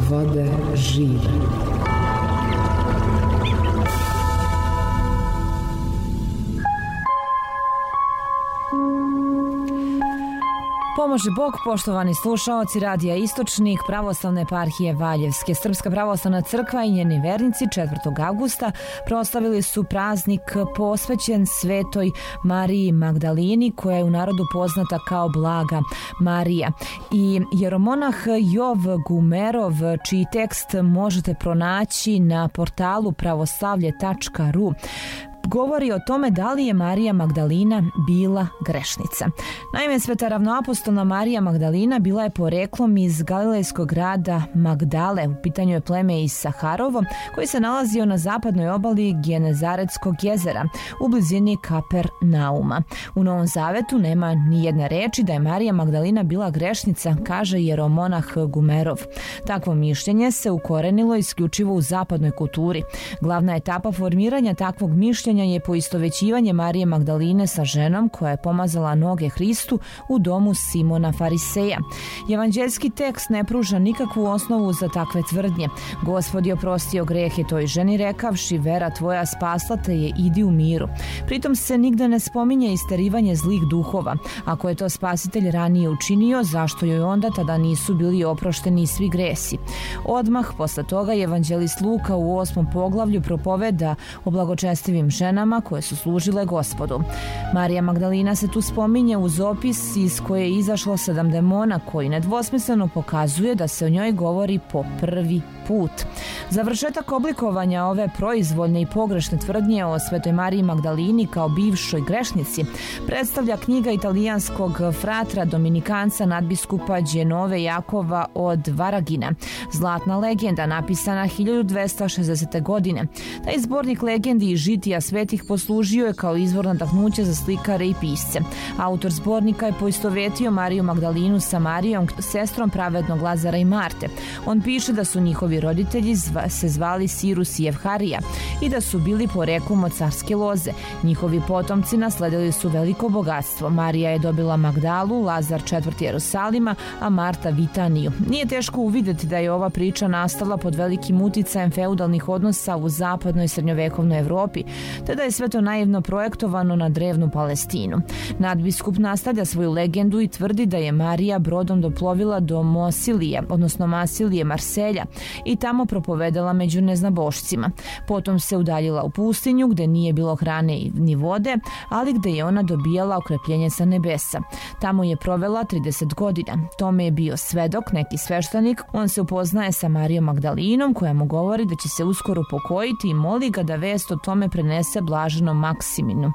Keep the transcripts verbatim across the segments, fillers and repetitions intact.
vode žive. Pomože Bog, poštovani slušaoci Radija Istočnik, Pravoslavne eparhije Valjevske. Srpska pravoslavna crkva i njeni vernici četvrtog avgusta proslavili su praznik posvećen Svetoj Mariji Magdalini, koja je u narodu poznata kao Blaga Marija. I jeromonah Jov Gumerov, čiji tekst možete pronaći na portalu pravoslavlje tačka ru, govori o tome da li je Marija Magdalina bila grešnica. Naime, sveta ravnoapostolna Marija Magdalina bila je poreklom iz galilejskog grada Magdale. U pitanju je pleme iz Saharovo, koji se nalazio na zapadnoj obali Genezaretskog jezera, u blizini Kapernauma. U Novom Zavetu nema ni jedne reči da je Marija Magdalina bila grešnica, kaže jeromonah Gumerov. Takvo mišljenje se ukorenilo isključivo u zapadnoj kulturi. Glavna etapa formiranja takvog mišljenja je poistovećivanje Marije Magdaline sa ženom koja je pomazala noge Hristu u domu Simona Fariseja. Evanđeljski tekst ne pruža nikakvu osnovu za takve tvrdnje. Gospod je oprostio grehe toj ženi rekavši: vera tvoja spasla te je, idi u miru. Pritom se nigde ne spominje isterivanje zlih duhova. Ako je to spasitelj ranije učinio, zašto joj onda tada nisu bili oprošteni svi gresi? Odmah posle toga evanđelist Luka u osmom poglavlju propoveda o blagočestivim ženama koje su služile Gospodu. Marija Magdalina se tu spominje uz opis iz koje je izašlo sedam demona, koji nedvosmisleno pokazuje da se o njoj govori po prvi put. Završetak oblikovanja ove proizvoljne i pogrešne tvrdnje o Svetoj Mariji Magdalini kao bivšoj grešnici predstavlja knjiga italijanskog fratra dominikanca nadbiskupa Đenove Jakova od Varagina, Zlatna legenda, napisana hiljadu dvesta šezdesete. godine. Taj zbornik legendi i žitija svetih poslužio je kao izvor nadahnuća za slikare i pisce. Autor zbornika je poistovetio Mariju Magdalinu sa Marijom, sestrom pravednog Lazara i Marte. On piše da su njihovi roditelji zva, se zvali Sirus i Evharija i da su bili poreklom od carske loze. Njihovi potomci nasledili su veliko bogatstvo. Marija je dobila Magdalu, Lazar četvrt Jerusalima, a Marta Vitaniju. Nije teško uvideti da je ova priča nastala pod velikim uticajem feudalnih odnosa u zapadnoj i srednjovekovnoj Evropi, te da je sve to naivno projektovano na drevnu Palestinu. Nadbiskup nastavlja svoju legendu i tvrdi da je Marija brodom doplovila do Mosilije, odnosno Masilije Marselja, i tamo propovedala među neznabošcima. Potom se udaljila u pustinju gde nije bilo hrane ni vode, ali gde je ona dobijala okrepljenje sa nebesa. Tamo je provela trideset godina. Tome je bio svedok, neki sveštenik. On se upoznaje sa Marijom Magdalinom, koja mu govori da će se uskoro pokojiti i moli ga da vest o tome prenese blaženom Maksiminu.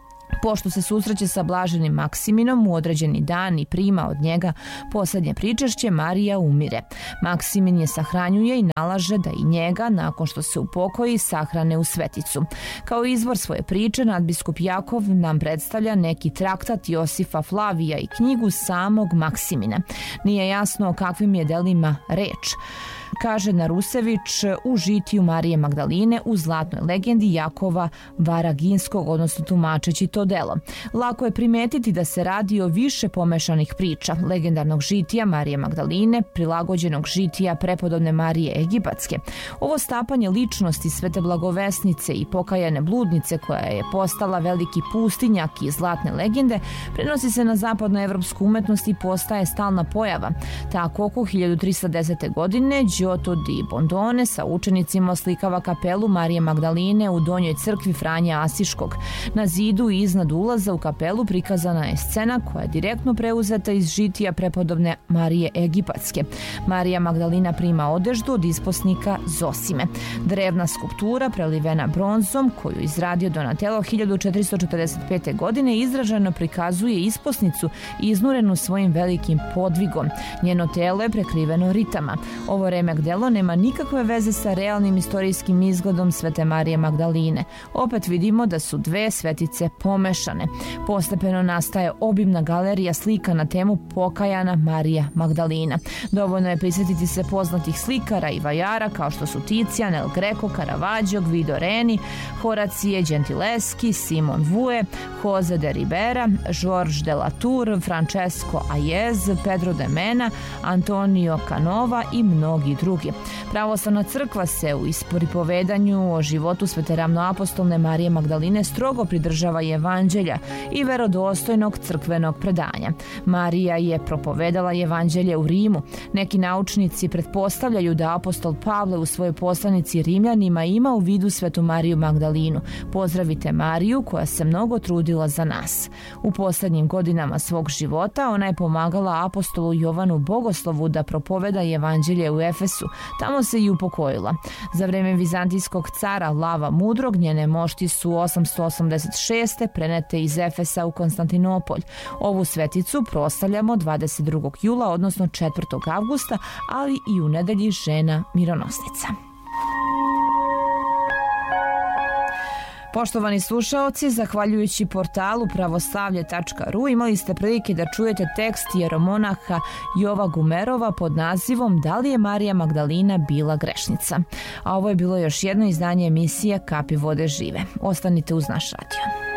Pošto se susreće sa blaženim Maksiminom u određeni dan i prima od njega posljednje pričešće, Marija umire. Maksimin je sahranjuje i nalaže da i njega, nakon što se upokoji, sahrane u sveticu. Kao izvor svoje priče, nadbiskup Jakov nam predstavlja neki traktat Josifa Flavija i knjigu samog Maksimina. Nije jasno o kakvim je delima reč, kaže Narusević u žitiju Marije Magdaline u Zlatnoj legendi Jakova Varaginskog, odnosno tumačeći to delo. Lako je primetiti da se radi o više pomešanih priča, legendarnog žitija Marije Magdaline, prilagođenog žitija prepodobne Marije Egipatske. Ovo stapanje ličnosti Svete Blagovesnice i pokajane bludnice, koja je postala veliki pustinjak iz Zlatne legende, prenosi se na zapadnoevropsku umetnost i postaje stalna pojava. Tako oko hiljadu trista desete. godine Giotto di Bondone sa učenicima oslikava kapelu Marije Magdaline u donjoj crkvi Franja Asiškog. Na zidu i iznad ulaza u kapelu prikazana je scena koja je direktno preuzeta iz žitija prepodobne Marije Egipatske. Marija Magdalina prima odeždu od isposnika Zosime. Drevna skulptura prelivena bronzom, koju izradio Donatello hiljadu četiristo četrdeset pete. godine, izraženo prikazuje isposnicu iznurenu svojim velikim podvigom. Njeno telo je prekriveno ritama. Ovo remek delo nema nikakve veze sa realnim istorijskim izgledom Svete Marije Magdaline. Opet vidimo da su dve svetice pomešane. Postepeno nastaje obimna galerija slika na temu pokajana Marija Magdalina. Dovoljno je prisjetiti se poznatih slikara i vajara kao što su Ticijan, El Greco, Caravaggio, Guido Reni, Horacije Gentileschi, Simon Vue, Jose de Ribera, Georges de la Tour, Francesco Aiez, Pedro de Mena, Antonio Canova i mnogi drugi drugi. Pravoslavna crkva se u ispripovedanju o životu svete ravnoapostolne Marije Magdaline strogo pridržava evanđelja i verodostojnog crkvenog predanja. Marija je propovedala evanđelje u Rimu. Neki naučnici pretpostavljaju da apostol Pavle u svojoj poslanici Rimljanima ima u vidu svetu Mariju Magdalinu. Pozdravite Mariju koja se mnogo trudila za nas. U posljednjim godinama svog života ona je pomagala apostolu Jovanu Bogoslovu da propoveda evanđelje u Efesu. Tamo se i upokojila. Za vreme vizantijskog cara Lava Mudrog njene mošti su osamsto osamdeset šeste prenete iz Efesa u Konstantinopolj. Ovu sveticu proslavljamo dvadeset drugog jula, odnosno četvrtog avgusta, ali i u nedelji žena mironosnica. Poštovani slušaoci, zahvaljujući portalu pravoslavlje tačka ru imali ste prilike da čujete tekst jeromonaha Jova Gumerova pod nazivom Da li je Marija Magdalina bila grešnica? A ovo je bilo još jedno izdanje emisije Kapi vode žive. Ostanite uz naš radio.